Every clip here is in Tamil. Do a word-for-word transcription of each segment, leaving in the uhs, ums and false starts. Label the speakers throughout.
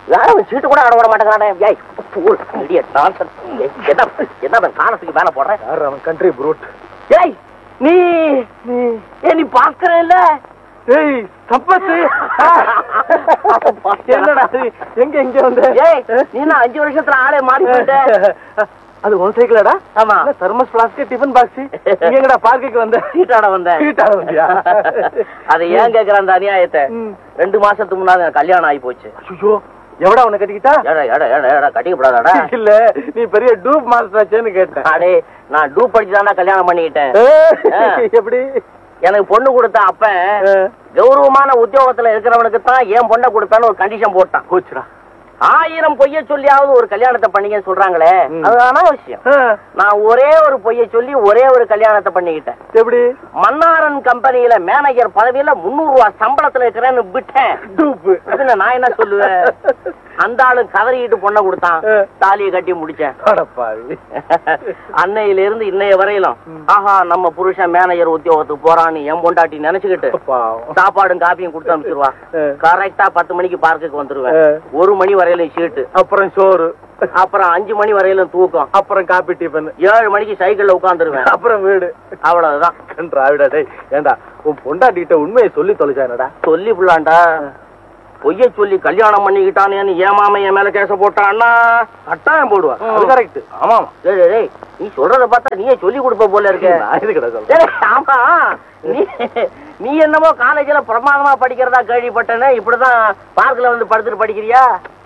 Speaker 1: யாரும் சீட்டு கூட ஆட விட மாட்டேங்கிறானே. என்ன என்ன காலத்துக்கு மேல போடுறேன்.
Speaker 2: அவன் கண்ட்ரி ப்ரூட்.
Speaker 1: ஏய் நீ ஏ நீ பாக்குற இல்ல.
Speaker 2: ஏய் சம்பத்து என்னடா எங்க எங்க வந்த?
Speaker 1: ஏய் நீ நான் அஞ்சு வருஷத்துல ஆளே மாறி போயிட்ட.
Speaker 2: அது ஒன் சைக்கிளடா?
Speaker 1: ஆமா.
Speaker 2: Thermus flask tiffin box. நீ எங்கடா பார்க்குக்கு வந்த?
Speaker 1: சீட்டாட வந்தேன்.
Speaker 2: சீட்டாட வந்தியா?
Speaker 1: அது ஏன் கேக்குற அந்த அநியாயத்தை? ரெண்டு மாசத்துக்கு முன்னாடி கல்யாணம் ஆகி போச்சு.
Speaker 2: ஐயோ எவடா உன்னை கட்டிக்கிட்டா?
Speaker 1: ஏடா ஏடா ஏடா ஏடா கட்டிக்கப்படாதாடா?
Speaker 2: இல்ல நீ பெரிய டூப் மாஸ்டர் ஆச்சேன்னு கேட்டேன்.
Speaker 1: அடே நான் டூப் படிச்சுதான்டா கல்யாணம் பண்ணிக்கிட்டேன்.
Speaker 2: எப்படி?
Speaker 1: எனக்கு பொண்ணு கொடுத்த அப்ப கௌரவமான உத்தியோகத்துல இருக்கிறவனுக்கு தான் ஏன் பொண்ணை கொடுப்பேன்னு ஒரு கண்டிஷன் போட்டான்.
Speaker 2: போச்சுடா.
Speaker 1: ஆயிரம் பொய்ய சொல்லியாவது ஒரு கல்யாணத்தை பண்ணிக்கன்னு சொல்றாங்களே, அதுதானா விஷயம். நான் ஒரே ஒரு பொய்ய சொல்லி ஒரே ஒரு கல்யாணத்தை பண்ணிக்கிட்டேன்.
Speaker 2: எப்படி?
Speaker 1: மன்னாரன் கம்பெனியில மேனேஜர் பதவியில முன்னூறு ரூபாய் சம்பளத்துல இருக்கிறேன்னு விட்டேன். நான் என்ன சொல்லுவேன்? அந்த ஆளு கதறிக்கிட்டு பொண்ணை கொடுத்தான். தாலியை கட்டி முடிச்சேன். அன்னையில இருந்து இன்னைய வரையிலும் ஆஹா நம்ம புருஷன் மேனேஜர் உத்தியோகத்துக்கு போறான்னு என் பொண்டாட்டி நினைச்சுக்கிட்டு சாப்பாடும் காப்பியும் கொடுத்து அனுப்பிச்சிருவா. கரெக்டா பத்து மணிக்கு பார்க்குக்கு வந்துருவேன். ஒரு மணி வரையிலும் சீட்டு,
Speaker 2: அப்புறம் சோறு,
Speaker 1: அப்புறம் அஞ்சு மணி வரையிலும் தூக்கம்,
Speaker 2: அப்புறம் காப்பி டிஃபன்,
Speaker 1: ஏழு மணிக்கு சைக்கிள்ல உட்காந்துருவேன்,
Speaker 2: அப்புறம் வீடு.
Speaker 1: அவ்வளவுதான்.
Speaker 2: ஏண்டா உன் பொண்டாட்டிட்ட உண்மையை சொல்லி தொலைச்சானடா?
Speaker 1: சொல்லி புள்ளாண்டா பொய்ய சொல்லி கல்யாணம் பண்ணிக்கிட்டானேன்னு ஏமாம என் மேல கேச போட்டான்னா
Speaker 2: கட்டாயம் போடுவா. அது கரெக்ட். ஆமா
Speaker 1: நீ சொல்றத பார்த்தா நீயே சொல்லி கொடுப்ப போல இருக்க. ஆமா நீ நீ என்னமோ காலேஜ்ல பிரமாதமா படிக்கிறதா கேள்விப்பட்டேன்னு இப்படிதான் பார்க்ல வந்து படுத்துட்டு படிக்கிறியா?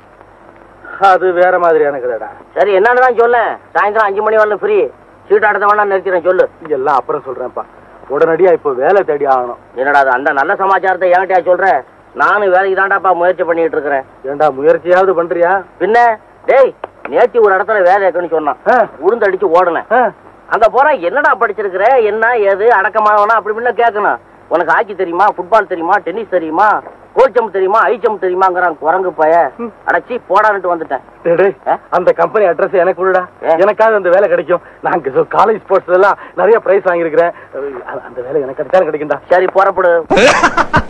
Speaker 2: அது வேற மாதிரியான கதைடா.
Speaker 1: சரி என்னன்னு தான் சொல்ல. சாயந்தரம் அஞ்சு மணி வரலும் ஃப்ரீ. சீட் ஆடுத்த வேணா நிறுத்திறேன் சொல்லு.
Speaker 2: எல்லாம் அப்புறம் சொல்றேன்ப்பா. உடனடியா இப்போ வேலை தேடி ஆகணும்.
Speaker 1: என்னடா அந்த நல்ல சமாச்சாரத்தை என்கிட்டயா சொல்ற? நானும் வேலைக்கு தாண்டாப்பா முயற்சி பண்ணிட்டு இருக்கிறேன்.
Speaker 2: ஏண்டா முயற்சியாவது பண்றியா?
Speaker 1: பின்ன டேய் நேத்தி ஒரு இடத்துல வேலை இருக்குன்னு சொன்னான். உளுந்து அடிச்சு ஓடுனேன். அங்க போற என்னடா படிச்சிருக்கிற, என்ன ஏது அடக்கமானவனா அப்படி இப்படின்னு கேட்கணும். உனக்கு ஹாக்கி தெரியுமா, ஃபுட்பால் தெரியுமா, டென்னிஸ் தெரியுமா, கோல்சம் தெரியுமா, ஐச்சம் தெரியுமாங்கிறான் குரங்கு பய. அடைச்சி போடான்ட்டு வந்துட்டேன்.
Speaker 2: அந்த கம்பெனி அட்ரஸ் எனக்கு விடுடா. எனக்காவது அந்த வேலை கிடைக்கும். நான் காலேஜ் ஸ்போர்ட்ஸ் எல்லாம் நிறைய பிரைஸ் வாங்கியிருக்கிறேன். அந்த வேலை எனக்கு கிடைச்சாலும் கிடைக்கும்டா.
Speaker 1: சரி புறப்படு.